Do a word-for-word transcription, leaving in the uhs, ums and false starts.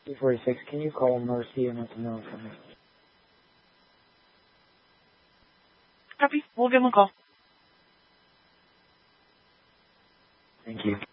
two forty-six, can you call Mercy and let them know for me? Copy. We'll give them a call. Thank you.